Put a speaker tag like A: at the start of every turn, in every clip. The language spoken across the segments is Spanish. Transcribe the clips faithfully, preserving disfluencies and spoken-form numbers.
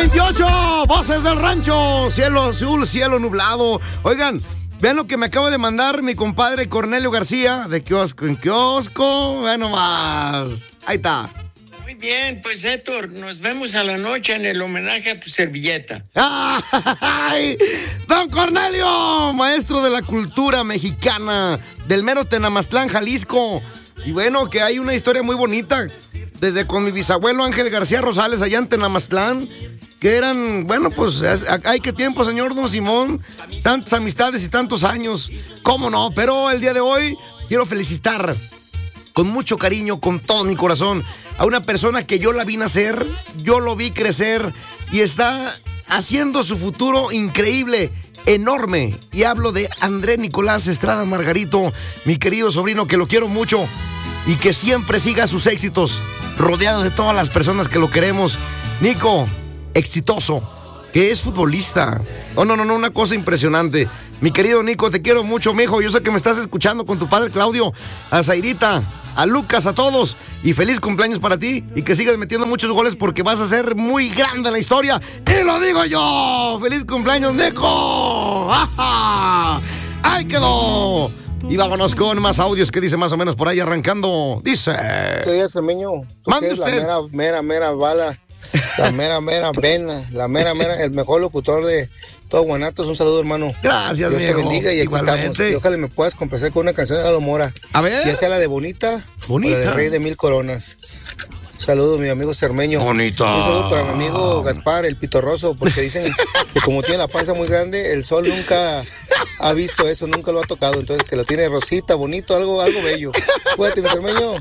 A: veintiocho, Voces del Rancho, cielo azul, cielo nublado. Oigan, vean lo que me acaba de mandar mi compadre Cornelio García, de kiosco en kiosco. Vean nomás. Ahí está.
B: Muy bien, pues Héctor, nos vemos a la noche en el homenaje a tu servilleta.
A: ¡Ay! Don Cornelio, maestro de la cultura mexicana, del mero Tenamaztlán, Jalisco. Y bueno, que hay una historia muy bonita, desde con mi bisabuelo Ángel García Rosales, allá en Tenamaztlán, que eran, bueno, pues, hay que tiempo, señor Don Simón, tantas amistades y tantos años, cómo no, pero el día de hoy quiero felicitar con mucho cariño, con todo mi corazón, a una persona que yo la vi nacer, yo lo vi crecer y está haciendo su futuro increíble, enorme. Y hablo de André Nicolás Estrada Margarito, mi querido sobrino, que lo quiero mucho y que siempre siga sus éxitos, rodeado de todas las personas que lo queremos. Nico, exitoso, que es futbolista. Oh, no, no, no, una cosa impresionante. Mi querido Nico, te quiero mucho, mijo. Yo sé que me estás escuchando con tu padre Claudio, a Zairita, a Lucas, a todos. Y feliz cumpleaños para ti. Y que sigas metiendo muchos goles porque vas a ser muy grande en la historia. ¡Y lo digo yo! ¡Feliz cumpleaños, Nico! ¡Ajá! ¡Ahí quedó! Y vámonos con más audios que dice más o menos por ahí arrancando. Dice...
C: ¿Qué dice, Cermeño? ¿Tú
A: Mande
C: qué es
A: usted.
C: la mera, mera, mera bala? La mera, mera vena, la mera, mera, el mejor locutor de todo Guanatos. Un saludo, hermano.
A: Gracias,
C: Dios te
A: viejo.
C: bendiga y aquí
A: Igualmente.
C: estamos. Y ojalá me puedas complacer con una canción de Lalo Mora.
A: A ver.
C: Ya sea la de Bonita,
A: Bonita.
C: o la de Rey de Mil Coronas. Saludos, mi amigo Cermeño.
A: Bonita.
C: Un saludo para mi amigo Gaspar, el pitorroso, porque dicen que como tiene la panza muy grande, el sol nunca ha visto eso, nunca lo ha tocado. Entonces, que lo tiene rosita, bonito, algo, algo bello. Cuídate, mi Cermeño.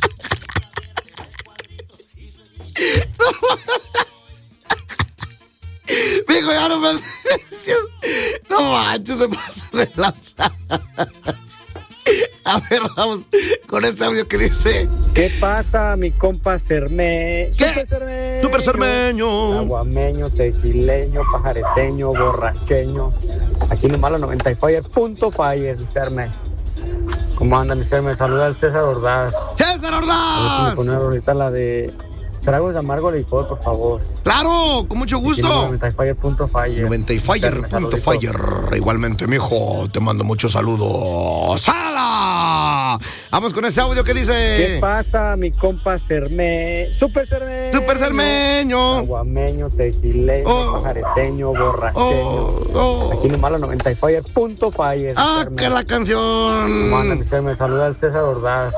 A: Mijo, ya no me... No manches, se pasa de lanza. A ver, vamos con ese audio que dice...
D: ¿Qué pasa, mi compa Cerme?
A: ¿Qué?
D: Super Cermeño.
A: Super Cermeño.
D: Aguameño, tequileño, pajareteño, borraqueño. Aquí nomás la noventa y Fire, punto Fire, mi Cerme. ¿Cómo anda, mi Cerme? Saluda al César Ordaz.
A: ¡César
D: A ver si
A: Ordaz!
D: me ponen ahorita la de tragos de amargo licor, por favor.
A: ¡Claro! Con mucho
D: Aquí
A: gusto.
D: noventa y Fire, punto Fire.
A: noventa y Fire,
D: Cerme,
A: punto
D: saluditos.
A: Fire. Igualmente, mijo, te mando muchos saludos. ¡Sala! Vamos con ese audio que
D: ¿Qué
A: dice...
D: pasa, mi compa Cerme? Super Cermeño.
A: Super Cermeño.
D: Aguameño, tequileño,
A: Oh.
D: pajareteño, borraqueño.
A: Oh, oh.
D: Aquí nomás la noventa y Fire, punto Fire.
A: ¡Ah,
D: Cerme.
A: que la canción!
D: ¿Cómo anda, mi Cerme? Me saluda al César Ordaz.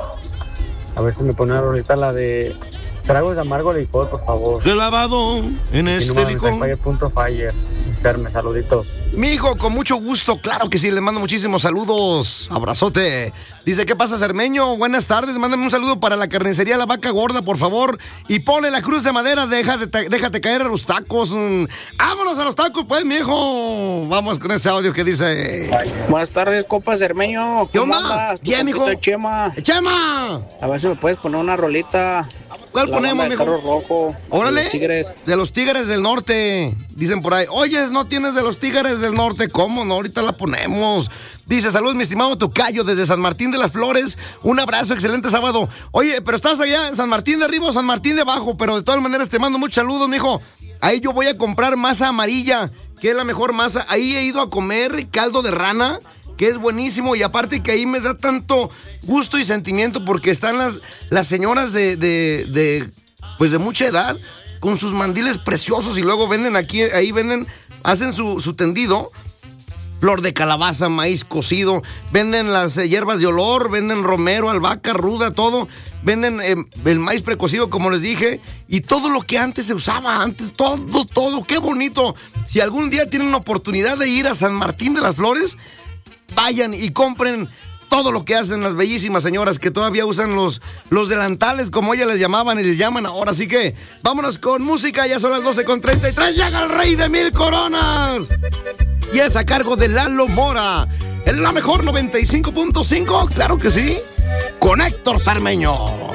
D: A ver si me ponen ahorita la de tragos de amargo licor, por favor.
A: De lavado en
D: Aquí
A: este
D: nomás
A: licor.
D: noventa y Fire, punto Fire. Mi Cerme, saluditos.
A: Mi hijo, con mucho gusto, claro que sí, le mando muchísimos saludos, abrazote. Dice, ¿qué pasa, Cermeño? Buenas tardes, mándame un saludo para la carnicería La Vaca Gorda, por favor, y ponle la cruz de madera, deja de ta- déjate caer a los tacos. Mm, vámonos a los tacos, pues, mi hijo. Vamos con ese audio que dice...
E: Buenas tardes, compa Cermeño.
A: ¿Qué
E: ¿Cómo
A: onda?
E: andas? Tu
A: Bien, mijo.
E: compita Chema.
A: ¡Chema!
E: A ver si me puedes poner una rolita.
A: ¿Cuál
E: La
A: ponemos,
E: banda de
A: mijo?
E: Carro Rojo.
A: Órale.
E: de los Tigres.
A: De los Tigres del Norte. Dicen por ahí, oyes, ¿no tienes de los Tigres del Norte? ¿Cómo no? Ahorita la ponemos. Dice, saludos, mi estimado tocayo, desde San Martín de las Flores. Un abrazo, excelente sábado. Oye, pero estás allá en San Martín de arriba o San Martín de abajo, pero de todas maneras te mando muchos saludos, mijo. Ahí yo voy a comprar masa amarilla, que es la mejor masa. Ahí he ido a comer caldo de rana, que es buenísimo, y aparte que ahí me da tanto gusto y sentimiento porque están las, las señoras de, de, de, pues de mucha edad con sus mandiles preciosos y luego venden aquí, ahí venden, hacen su, su tendido, flor de calabaza, maíz cocido, venden las eh, hierbas de olor, venden romero, albahaca, ruda, todo, venden eh, el maíz precocido, como les dije, y todo lo que antes se usaba, antes, todo, todo, qué bonito. Si algún día tienen la oportunidad de ir a San Martín de las Flores, vayan y compren todo lo que hacen las bellísimas señoras que todavía usan los, los delantales, como ellas les llamaban y les llaman ahora. Así que vámonos con música, ya son las doce con treinta y tres, llega el Rey de Mil Coronas. Y es a cargo de Lalo Mora. ¿Es la mejor noventa y cinco punto cinco? Claro que sí. Con Héctor Cermeño.